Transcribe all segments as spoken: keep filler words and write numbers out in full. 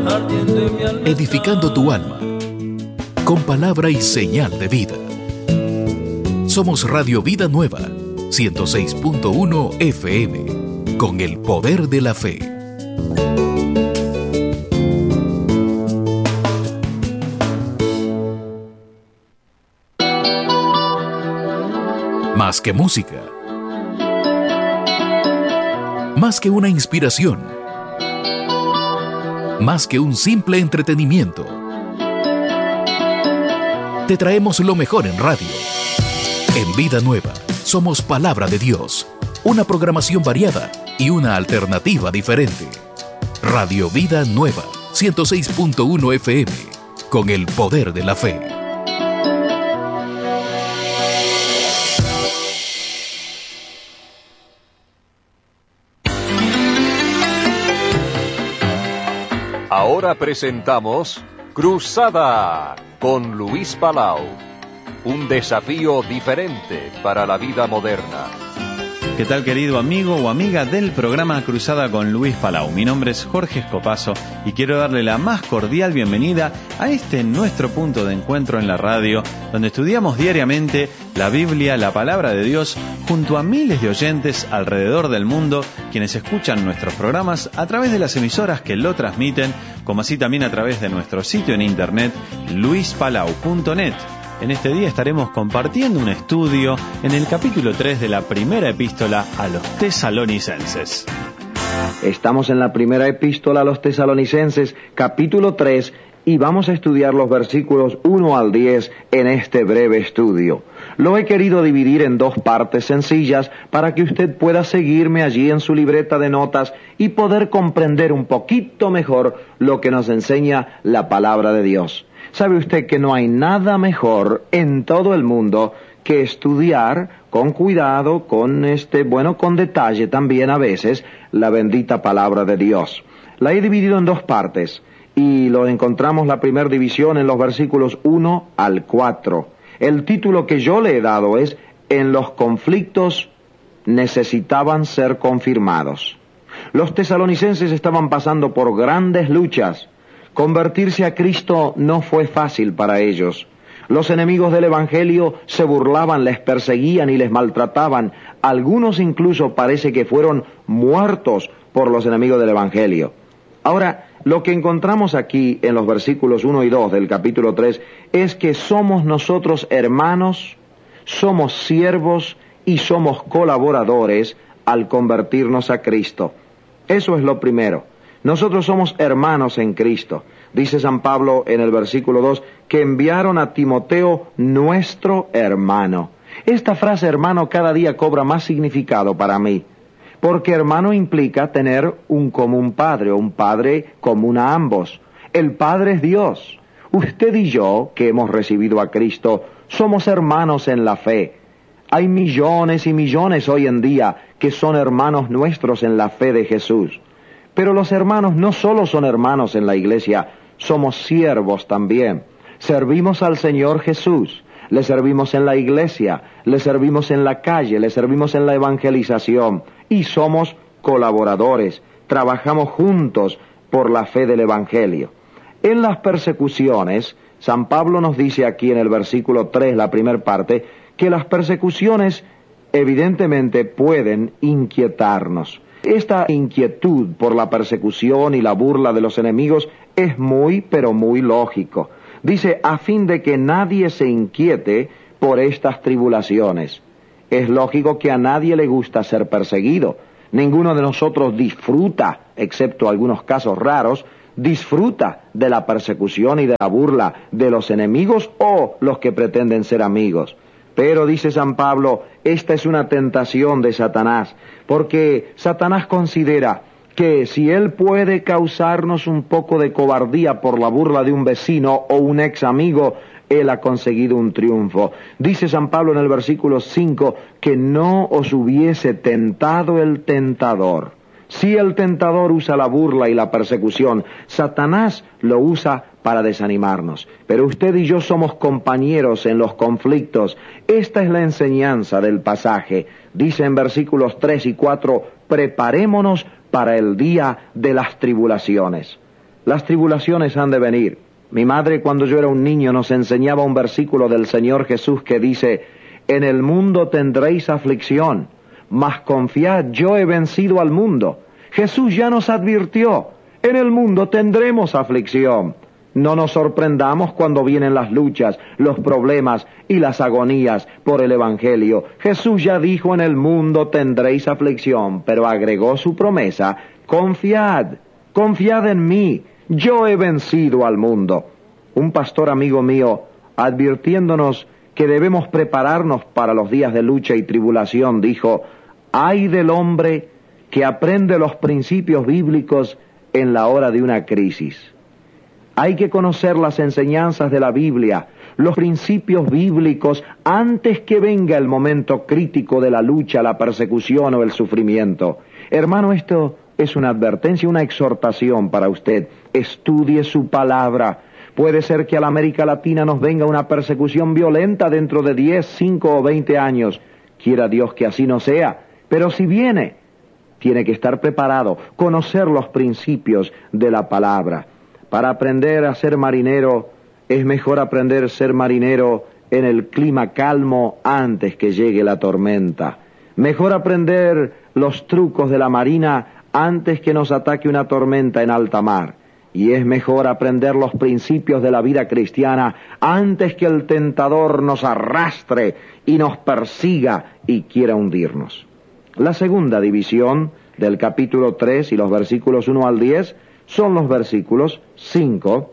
edificando tu alma con palabra y señal de vida. Somos Radio Vida Nueva, ciento seis punto uno F M, con el poder de la fe. Más que música, más que una inspiración, más que un simple entretenimiento, te traemos lo mejor en radio. En Vida Nueva, somos Palabra de Dios, una programación variada y una alternativa diferente. Radio Vida Nueva, ciento seis punto uno F M, con el poder de la fe. Ahora presentamos Cruzada con Luis Palau. Un desafío diferente para la vida moderna. ¿Qué tal, querido amigo o amiga del programa Cruzada con Luis Palau? Mi nombre es Jorge Escopazo y quiero darle la más cordial bienvenida a este nuestro punto de encuentro en la radio, donde estudiamos diariamente la Biblia, la Palabra de Dios, junto a miles de oyentes alrededor del mundo, quienes escuchan nuestros programas a través de las emisoras que lo transmiten, como así también a través de nuestro sitio en internet, luis palau punto net. En este día estaremos compartiendo un estudio en el capítulo tres de la primera epístola a los tesalonicenses. Estamos en la primera epístola a los tesalonicenses, capítulo tres, y vamos a estudiar los versículos uno al diez en este breve estudio. Lo he querido dividir en dos partes sencillas para que usted pueda seguirme allí en su libreta de notas y poder comprender un poquito mejor lo que nos enseña la palabra de Dios. ¿Sabe usted que no hay nada mejor en todo el mundo que estudiar con cuidado, con este, bueno, con detalle también a veces, la bendita palabra de Dios? La he dividido en dos partes y lo encontramos la primera división en los versículos uno al cuatro. El título que yo le he dado es En los conflictos necesitaban ser confirmados. Los tesalonicenses estaban pasando por grandes luchas. Convertirse a Cristo no fue fácil para ellos. Los enemigos del Evangelio se burlaban, les perseguían y les maltrataban. Algunos incluso parece que fueron muertos por los enemigos del Evangelio. Ahora, lo que encontramos aquí en los versículos uno y dos del capítulo tres es que somos nosotros hermanos, somos siervos y somos colaboradores al convertirnos a Cristo. Eso es lo primero. Nosotros somos hermanos en Cristo. Dice San Pablo en el versículo dos que enviaron a Timoteo nuestro hermano. Esta frase hermano cada día cobra más significado para mí, porque hermano implica tener un común padre, o un padre común a ambos. El Padre es Dios. Usted y yo, que hemos recibido a Cristo, somos hermanos en la fe. Hay millones y millones hoy en día que son hermanos nuestros en la fe de Jesús. Pero los hermanos no solo son hermanos en la iglesia, somos siervos también. Servimos al Señor Jesús, le servimos en la iglesia, le servimos en la calle, le servimos en la evangelización y somos colaboradores, trabajamos juntos por la fe del Evangelio. En las persecuciones, San Pablo nos dice aquí en el versículo tres, la primera parte, que las persecuciones evidentemente pueden inquietarnos. Esta inquietud por la persecución y la burla de los enemigos es muy, pero muy lógico. Dice, a fin de que nadie se inquiete por estas tribulaciones. Es lógico que a nadie le gusta ser perseguido. Ninguno de nosotros disfruta, excepto algunos casos raros, disfruta de la persecución y de la burla de los enemigos o los que pretenden ser amigos. Pero, dice San Pablo, esta es una tentación de Satanás, porque Satanás considera que si él puede causarnos un poco de cobardía por la burla de un vecino o un ex amigo, él ha conseguido un triunfo. Dice San Pablo en el versículo cinco que no os hubiese tentado el tentador. Si el tentador usa la burla y la persecución, Satanás lo usa para desanimarnos. Pero usted y yo somos compañeros en los conflictos. Esta es la enseñanza del pasaje. Dice en versículos tres y cuatro, preparémonos para el día de las tribulaciones. Las tribulaciones han de venir. Mi madre, cuando yo era un niño, nos enseñaba un versículo del Señor Jesús que dice: en el mundo tendréis aflicción, mas confiad, yo he vencido al mundo. Jesús ya nos advirtió: en el mundo tendremos aflicción. No nos sorprendamos cuando vienen las luchas, los problemas y las agonías por el Evangelio. Jesús ya dijo: en el mundo tendréis aflicción, pero agregó su promesa: confiad, confiad en mí, yo he vencido al mundo. Un pastor amigo mío, advirtiéndonos que debemos prepararnos para los días de lucha y tribulación, dijo: ay del hombre que aprende los principios bíblicos en la hora de una crisis. Hay que conocer las enseñanzas de la Biblia, los principios bíblicos, antes que venga el momento crítico de la lucha, la persecución o el sufrimiento. Hermano, esto es una advertencia, una exhortación para usted. Estudie su palabra. Puede ser que a la América Latina nos venga una persecución violenta dentro de diez, cinco o veinte años. Quiera Dios que así no sea. Pero si viene, tiene que estar preparado, conocer los principios de la palabra. Para aprender a ser marinero, es mejor aprender a ser marinero en el clima calmo antes que llegue la tormenta. Mejor aprender los trucos de la marina antes que nos ataque una tormenta en alta mar. Y es mejor aprender los principios de la vida cristiana antes que el tentador nos arrastre y nos persiga y quiera hundirnos. La segunda división del capítulo tres y los versículos uno al diez son los versículos cinco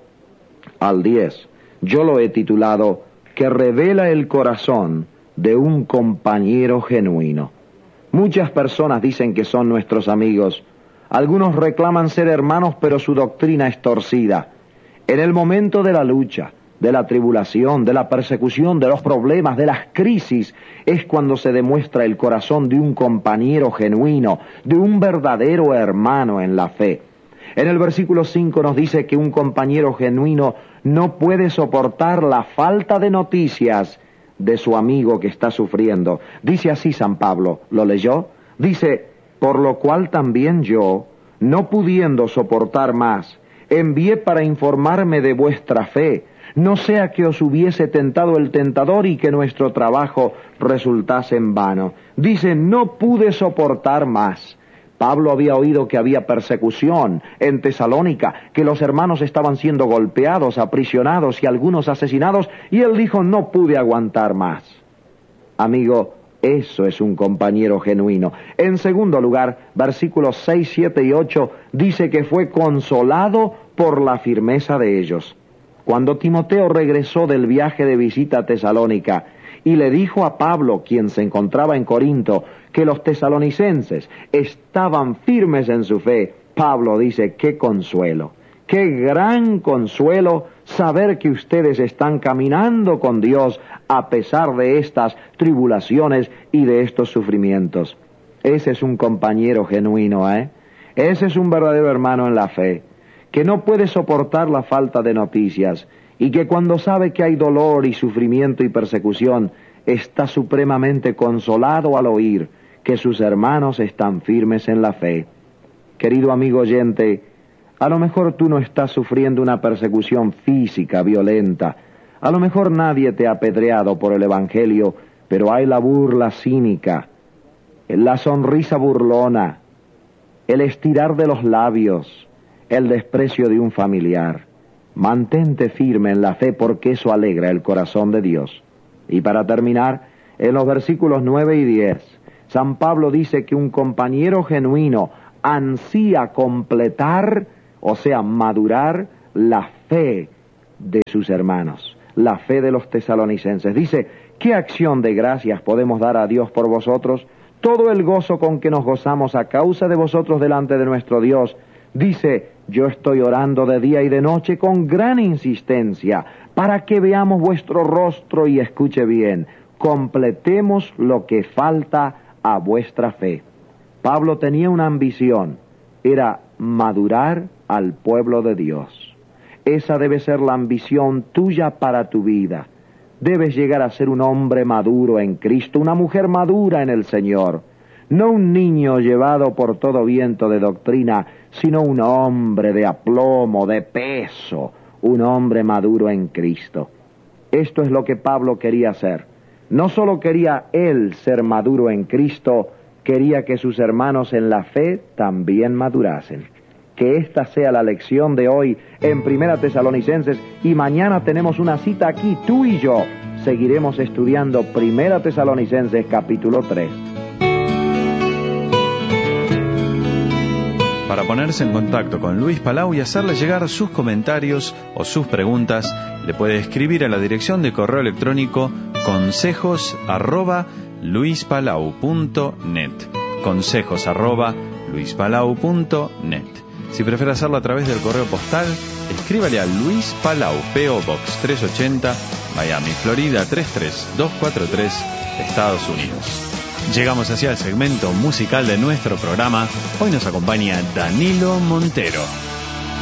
al diez. Yo lo he titulado: que revela el corazón de un compañero genuino. Muchas personas dicen que son nuestros amigos. Algunos reclaman ser hermanos, pero su doctrina es torcida. En el momento de la lucha, de la tribulación, de la persecución, de los problemas, de las crisis, es cuando se demuestra el corazón de un compañero genuino, de un verdadero hermano en la fe. En el versículo cinco nos dice que un compañero genuino no puede soportar la falta de noticias de su amigo que está sufriendo. Dice así San Pablo, ¿lo leyó? Dice: por lo cual también yo, no pudiendo soportar más, envié para informarme de vuestra fe, no sea que os hubiese tentado el tentador y que nuestro trabajo resultase en vano. Dice: no pude soportar más. Pablo había oído que había persecución en Tesalónica, que los hermanos estaban siendo golpeados, aprisionados y algunos asesinados, y él dijo: no pude aguantar más. Amigo, eso es un compañero genuino. En segundo lugar, versículos seis, siete y ocho dice que fue consolado por la firmeza de ellos. Cuando Timoteo regresó del viaje de visita a Tesalónica y le dijo a Pablo, quien se encontraba en Corinto, que los tesalonicenses estaban firmes en su fe, Pablo dice: qué consuelo, qué gran consuelo saber que ustedes están caminando con Dios a pesar de estas tribulaciones y de estos sufrimientos. Ese es un compañero genuino, ¿eh? Ese es un verdadero hermano en la fe, que no puede soportar la falta de noticias y que cuando sabe que hay dolor y sufrimiento y persecución, está supremamente consolado al oír que sus hermanos están firmes en la fe. Querido amigo oyente, a lo mejor tú no estás sufriendo una persecución física, violenta. A lo mejor nadie te ha apedreado por el Evangelio, pero hay la burla cínica, la sonrisa burlona, el estirar de los labios, el desprecio de un familiar. Mantente firme en la fe, porque eso alegra el corazón de Dios. Y para terminar, en los versículos nueve y diez, San Pablo dice que un compañero genuino ansía completar, o sea, madurar la fe de sus hermanos, la fe de los tesalonicenses. Dice: ¿qué acción de gracias podemos dar a Dios por vosotros? Todo el gozo con que nos gozamos a causa de vosotros delante de nuestro Dios. Dice: yo estoy orando de día y de noche con gran insistencia para que veamos vuestro rostro y escuche bien, completemos lo que falta a vuestra fe. Pablo tenía una ambición, era madurar al pueblo de Dios. Esa debe ser la ambición tuya para tu vida. Debes llegar a ser un hombre maduro en Cristo, una mujer madura en el Señor. no un niño llevado por todo viento de doctrina, sino un hombre de aplomo, de peso, un hombre maduro en Cristo. Esto es lo que Pablo quería hacer. No solo quería él ser maduro en Cristo, quería que sus hermanos en la fe también madurasen. Que esta sea la lección de hoy en Primera Tesalonicenses, y mañana tenemos una cita aquí, tú y yo. Seguiremos estudiando Primera Tesalonicenses capítulo tres. Para ponerse en contacto con Luis Palau y hacerle llegar sus comentarios o sus preguntas, le puede escribir a la dirección de correo electrónico consejos arroba luispalau punto net. Consejos arroba luispalau punto net. Si prefiere hacerlo a través del correo postal, escríbale a Luis Palau, P O Box trescientos ochenta, Miami, Florida tres tres dos cuatro tres, Estados Unidos. Llegamos hacia el segmento musical de nuestro programa. Hoy nos acompaña Danilo Montero.